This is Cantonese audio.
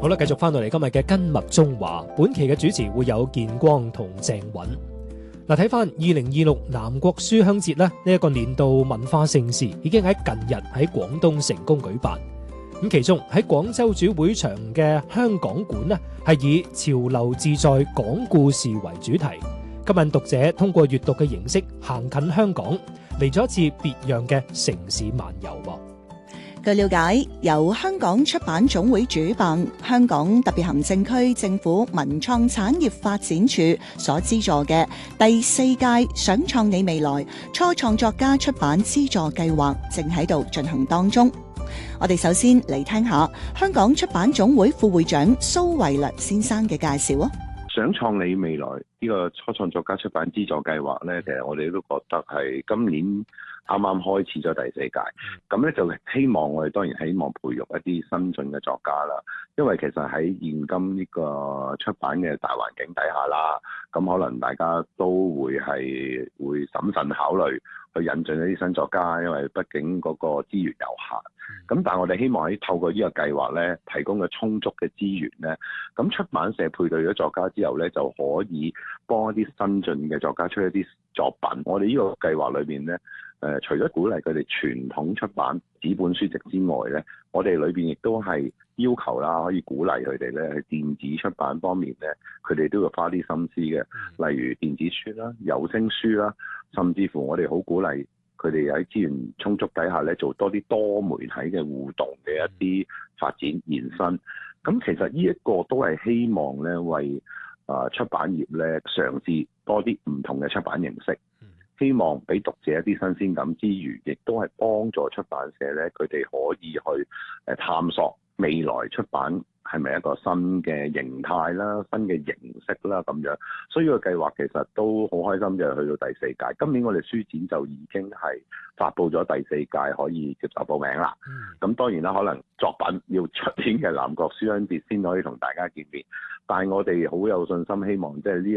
啦，繼續翻到嚟今日嘅跟脈中華，本期嘅主持會有建光同鄭允。嗱，睇翻2026南國書香節咧，呢一個年度文化盛事已經喺近日喺廣東成功舉辦。咁其中喺廣州主會場嘅香港館呢，係以潮流自在講故事為主題，吸引讀者通過閱讀嘅形式行近香港，嚟咗一次別樣嘅城市漫遊。 據了解，由香港出版總會主辦，香港特別行政區政府文創產業發展處所資助嘅第4屆想創你未來初創作家出版資助計劃正喺度進行當中。我哋首先嚟聽下香港出版總會副會長蘇維律先生嘅介紹啊。 想創你未來呢個初創作家出版資助計劃呢，其實我哋都覺得係今年啱啱開始咗第4屆，咁咧就希望我哋當然希望培育一啲新進嘅作家啦。因為其實喺現今呢個出版嘅大環境底下啦，咁可能大家都會審慎考慮去引進一啲新作家，因為畢竟嗰個資源有限。咁但係我哋希望喺透過呢個計劃咧，提供嘅充足嘅資源咧，咁出版社配對咗作家之後咧，就可以幫一啲新進嘅作家出一啲作品。我哋呢個計劃裏邊咧，除咗鼓勵佢哋傳統出版紙本書籍之外咧，我哋裏邊亦都係要求啦，可以鼓勵佢哋咧喺電子出版方面咧，佢哋都要花啲心思嘅，例如電子書啦、有聲書啦，甚至乎我哋好鼓勵佢哋喺資源充足底下咧，做多啲多媒體嘅互動嘅一啲發展延伸。咁其實呢一個都係希望咧，為出版業咧嘗試多啲唔同嘅出版形式，希望俾讀者一啲新鮮感之餘，亦都係幫助出版社咧，佢哋可以去探索未來出版係咪一個新嘅形態啦、新嘅形式啦咁樣。所以個計劃其實都好開心，就係去到第4屆。今年我哋書展就已經係發布咗第4屆可以接受報名啦。咁當然啦，可能作品要出年嘅南國書香節先可以同大家見面，但係我哋好有信心，希望即係呢